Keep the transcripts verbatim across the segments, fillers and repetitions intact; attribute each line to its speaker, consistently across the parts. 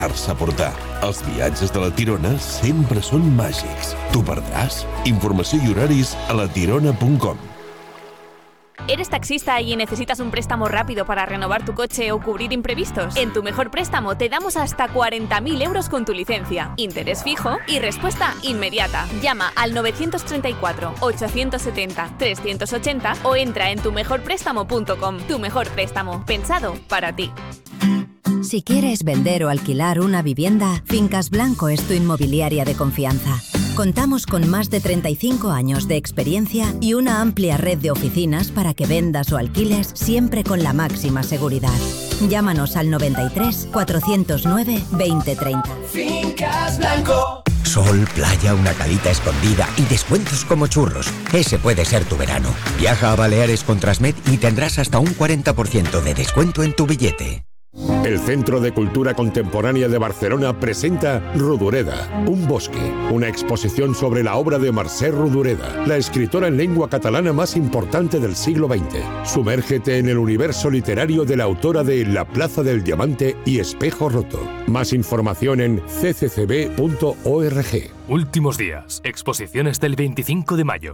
Speaker 1: deixar-se portar. Els viatges de la Tirona sempre són màgics. T'ho perdràs? Informació i horaris a la tirona punt com.
Speaker 2: ¿Eres taxista y necesitas un préstamo rápido para renovar tu coche o cubrir imprevistos? En Tu Mejor Préstamo te damos hasta cuarenta mil euros con tu licencia, interés fijo y respuesta inmediata. Llama al novecientos treinta y cuatro, ochocientos setenta, trescientos ochenta o entra en tu mejor préstamo punto com. Tu Mejor Préstamo, pensado para ti.
Speaker 3: Si quieres vender o alquilar una vivienda, Fincas Blanco es tu inmobiliaria de confianza. Contamos con más de treinta y cinco años de experiencia y una amplia red de oficinas para que vendas o alquiles siempre con la máxima seguridad. Llámanos al noventa y tres, cuatrocientos nueve, veinte treinta.
Speaker 4: Fincas Blanco.
Speaker 5: Sol, playa, una calita escondida y descuentos como churros. Ese puede ser tu verano. Viaja a Baleares con Transmed y tendrás hasta un cuarenta por ciento de descuento en tu billete.
Speaker 6: El Centro de Cultura Contemporánea de Barcelona presenta Rodoreda, un bosque, una exposición sobre la obra de Mercè Rodoreda, la escritora en lengua catalana más importante del siglo veinte. Sumérgete en el universo literario de la autora de La Plaza del Diamante y Espejo Roto. Más información en c c c b punto org.
Speaker 7: Últimos días, exposiciones del veinticinco de mayo.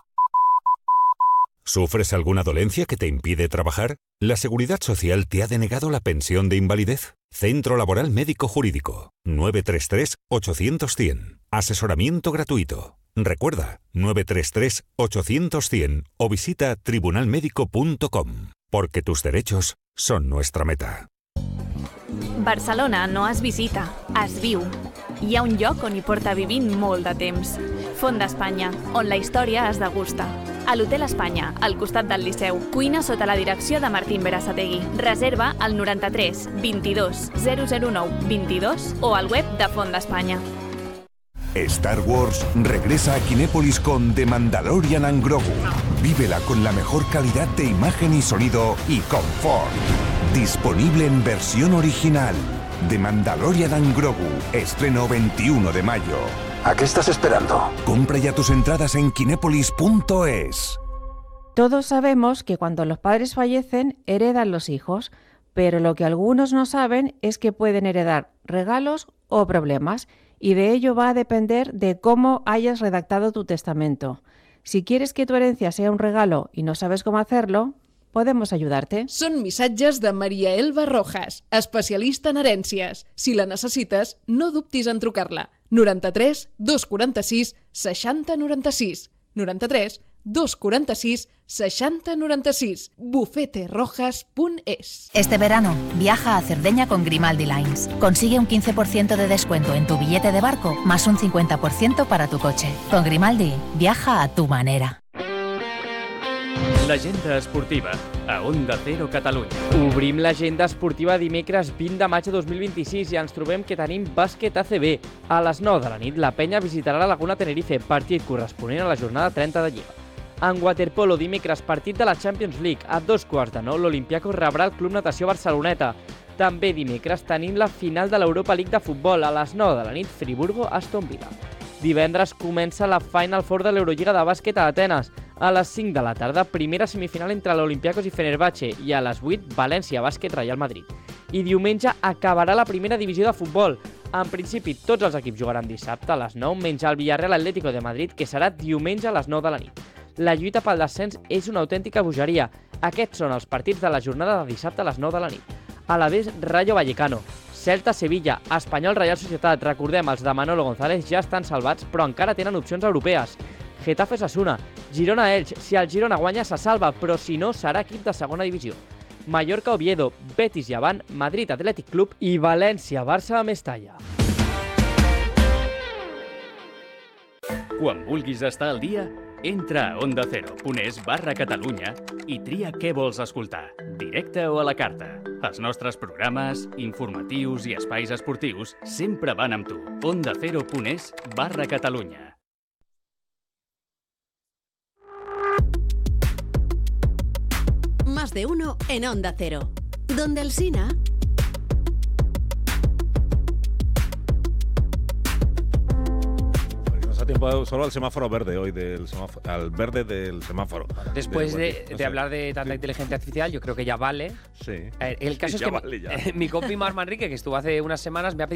Speaker 8: ¿Sufres alguna dolencia que te impide trabajar? ¿La Seguridad Social te ha denegado la pensión de invalidez? Centro Laboral Médico Jurídico. nueve tres tres, ochocientos, cien. Asesoramiento gratuito. Recuerda, nueve tres tres, ochocientos, cien o visita tribunal médico punto com. Porque tus derechos son nuestra meta.
Speaker 2: Barcelona no es visita, es viu. Hi ha un lloc on hi porta vivint molt de temps. Font d'Espanya, on la història es degusta. A l'Hotel Espanya, al costat del Liceu. Cuina sota la direcció de Martín Berasategui. Reserva al noranta-tres, vint-i-dos, zero zero nou, vint-i-dos o al web de Font d'Espanya.
Speaker 9: Star Wars regresa a Kinépolis con The Mandalorian and Grogu. Vívela con la mejor calidad de imagen y sonido y confort. Disponible en versión original. The Mandalorian and Grogu. Estreno veintiuno de mayo.
Speaker 10: ¿A qué estás esperando?
Speaker 9: Compra ya tus entradas en kinépolis punto es.
Speaker 11: Todos sabemos que cuando los padres fallecen, heredan los hijos, pero lo que algunos no saben es que pueden heredar regalos o problemas, y de ello va a depender de cómo hayas redactado tu testamento. Si quieres que tu herencia sea un regalo y no sabes cómo hacerlo, podemos ayudarte.
Speaker 12: Són missatges de Maria Elba Rojas, especialista en herències. Si la necessites, no dubtis en trucar-la. noranta-tres, dos quaranta-sis, seixanta, noranta-sis. noranta-tres, dos quaranta-sis, seixanta, noranta-sis. bufete rojas punto es.
Speaker 3: Este verano, viaja a Cerdeña con Grimaldi Lines. Consigue un quince por ciento de descuento en tu billete de barco, más un cincuenta por ciento para tu coche. Con Grimaldi, viaja a tu manera.
Speaker 13: L'agenda esportiva, a Onda Cero Catalunya.
Speaker 14: Obrim l'agenda esportiva dimecres vint de maig de dos mil vint-i-sis i ens trobem que tenim bàsquet A C B. A les nou de la nit, la penya visitarà la Laguna Tenerife, partit corresponent a la jornada trenta de Lliga. En waterpolo, dimecres, partit de la Champions League. A dos quarts de nou, l'Olimpiakos rebrà el Club Natació Barceloneta. També dimecres tenim la final de l'Europa League de futbol. A les nou de la nit, Friburgo-Aston Villa. Divendres comença la Final Four de l'Eurolliga de bàsquet a Atenes. A les cinc de la tarda, primera semifinal entre l'Olympiacos i Fenerbahçe, i a les vuit, València Bàsquet Real Madrid. I diumenge acabarà la primera divisió de futbol. En principi, tots els equips jugaran dissabte a les nou, menys el Villarreal Atlético de Madrid, que serà diumenge a les nou de la nit. La lluita pel descens és una autèntica bogeria. Aquests són els partits de la jornada de dissabte a les nou de la nit. Alavés Rayo Vallecano, Celta Sevilla, Espanyol Reial Societat. Recordem, els de Manolo González ja estan salvats, però encara tenen opcions europees. Getafe Sasuna, Girona Elx. Si el Girona guanya se salva, però si no serà equip de segona divisió. Mallorca Oviedo, Betis Llevant, Madrid Atlètic Club i València Barça a Mestalla.
Speaker 13: Quan vulguis estar al dia, entra a onda cero punt es barra Catalunya i tria què vols escoltar, directe o a la carta. Els nostres programes, informatius i espais esportius sempre van amb tu. onda cero punt es barra Catalunya.
Speaker 15: Más de uno en Onda Cero. Donde el Sina...
Speaker 16: Tiempo solo al semáforo verde hoy, del semáforo, al verde del semáforo.
Speaker 17: Después de, de,
Speaker 16: no
Speaker 17: de
Speaker 16: sé.
Speaker 17: hablar de tanta sí. inteligencia artificial, yo creo que ya vale.
Speaker 16: Sí.
Speaker 17: Eh, el caso
Speaker 16: sí,
Speaker 17: es que
Speaker 16: vale,
Speaker 17: mi, mi compi Mar Manrique, que estuvo hace unas semanas, me ha pedido